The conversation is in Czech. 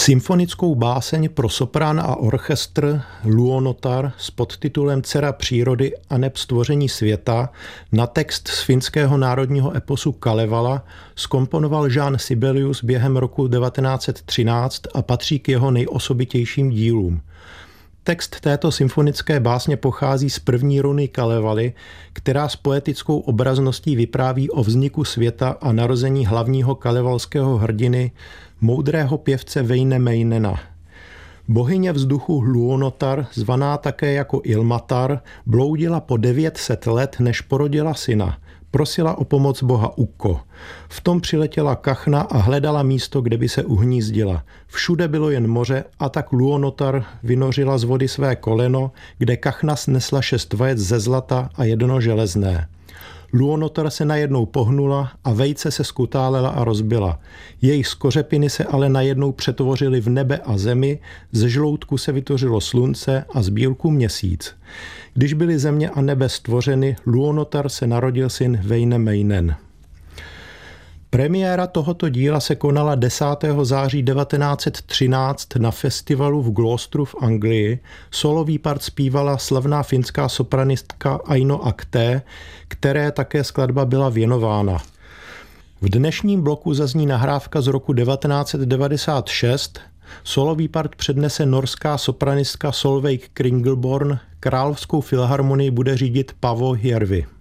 Symfonickou báseň pro soprán a orchestr Luonnotar s podtitulem Dcera přírody aneb stvoření světa na text z finského národního eposu Kalevala zkomponoval Jean Sibelius během roku 1913 a patří k jeho nejosobitějším dílům. Text této symfonické básně pochází z první runy Kalevaly, která s poetickou obrazností vypráví o vzniku světa a narození hlavního kalevalského hrdiny, moudrého pěvce Väinämöinena. Bohyně vzduchu Luonnotar, zvaná také jako Ilmatar, bloudila po 900 let, než porodila syna. Prosila o pomoc boha Ukko. V tom přiletěla kachna a hledala místo, kde by se uhnízdila. Všude bylo jen moře a tak Luonnotar vynořila z vody své koleno, kde kachna snesla 6 vajec ze zlata a 1 železné. Luonnotar se najednou pohnula a vejce se skutálela a rozbila. Její skořepiny se ale najednou přetvořily v nebe a zemi, ze žloutku se vytvořilo slunce a z bílku měsíc. Když byly země a nebe stvořeny, Luonnotar se narodil syn Väinämöinen. Premiéra tohoto díla se konala 10. září 1913 na festivalu v Gloucesteru v Anglii. Solový part zpívala slavná finská sopranistka Aino Akté, které také skladba byla věnována. V dnešním bloku zazní nahrávka z roku 1996. Solový part přednese norská sopranistka Solveig Kringleborn, Královskou filharmonii bude řídit Paavo Järvi.